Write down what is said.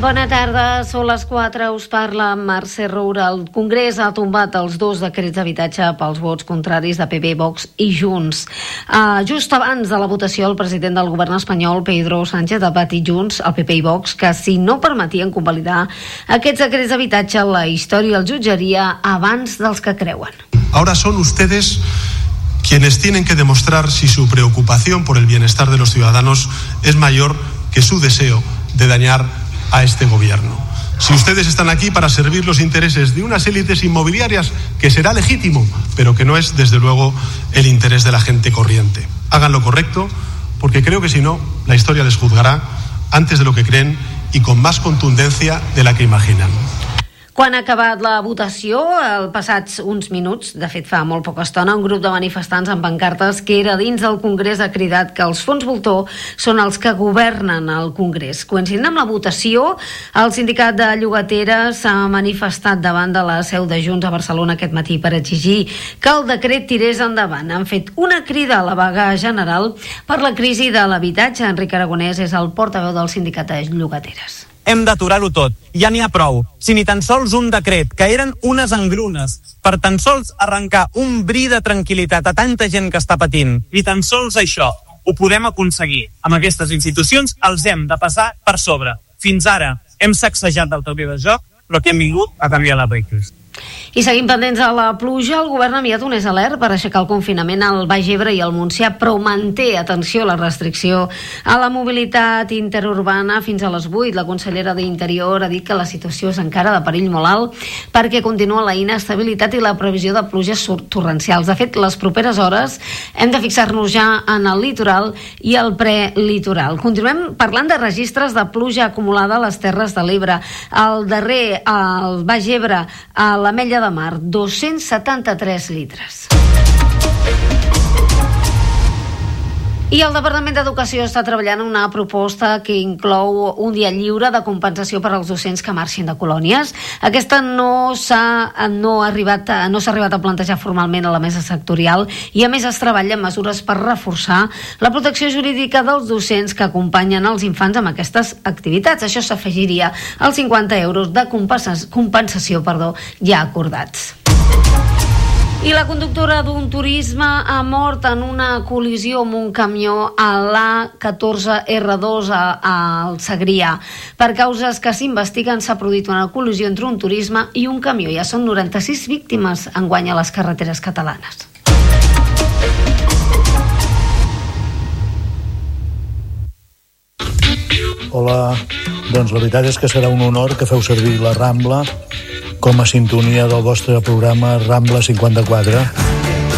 Bona tarda, són les 4, us parla Mercè Roura. El Congrés ha tombat els 2 decrets d'habitatge pels vots contraris de PP, Vox i Junts. Just abans de la votació, el president del govern espanyol, Pedro Sánchez, ha patit Junts, el PP i Vox, que si no permetien convalidar aquests decrets d'habitatge, la història els jutjaria abans dels que creuen. Ahora son ustedes quienes tienen que demostrar si su preocupación por el bienestar de los ciudadanos es mayor que su deseo de dañar a este gobierno. Si ustedes están aquí para servir los intereses de unas élites inmobiliarias, que será legítimo, pero que no es desde luego el interés de la gente corriente. Hagan lo correcto, porque creo que si no, la historia les juzgará antes de lo que creen y con más contundencia de la que imaginan. Quan ha acabat la votació, passats uns minuts, de fet fa molt poca estona, un grup de manifestants amb pancartes que era dins del Congrés ha cridat que els fons voltor són els que governen el Congrés. Coincidint amb la votació, el sindicat de llogateres s'ha manifestat davant de la seu de Junts a Barcelona aquest matí per exigir que el decret tirés endavant. Han fet una crida a la vaga general per la crisi de l'habitatge. Enric Aragonès és el portaveu del sindicat de llogateres. Hem d'aturar-ho tot, ja n'hi ha prou. Si ni tan sols un decret, que eren unes engrunes, per tan sols arrencar un bri de tranquil·litat a tanta gent que està patint, i tan sols això ho podem aconseguir. Amb aquestes institucions els hem de passar per sobre. Fins ara hem sacsejat del taulell de joc, però que hem vingut a canviar les regles. I seguim pendents de la pluja. El govern ha enviat un alert per aixecar el confinament al Baix Ebre i al Montsià, però manté, atenció, la restricció a la mobilitat interurbana fins a les 8. La consellera d'Interior ha dit que la situació és encara de perill molt alt perquè continua la inestabilitat i la previsió de pluges torrencials. De fet, les properes hores hem de fixar-nos ja en el litoral i el prelitoral. Continuem parlant de registres de pluja acumulada a les Terres de l'Ebre. El darrer, al Baix Ebre, a l'Ametlla de Mar, 273 litres. I el Departament d'Educació està treballant en una proposta que inclou un dia lliure de compensació per als docents que marxin de colònies. Aquesta no s'ha arribat a plantejar formalment a la mesa sectorial i a més es treballa en mesures per reforçar la protecció jurídica dels docents que acompanyen els infants amb aquestes activitats. Això s'afegiria als 50 euros de compensació ja acordats. I la conductora d'un turisme ha mort en una col·lisió amb un camió a l'A14R2 al Segrià. Per causes que s'investiguen, s'ha produït una col·lisió entre un turisme i un camió. Ja són 96 víctimes enguany a les carreteres catalanes. Hola, doncs la veritat és que serà un honor que feu servir la Rambla com a sintonia del vostre programa Rambla 54.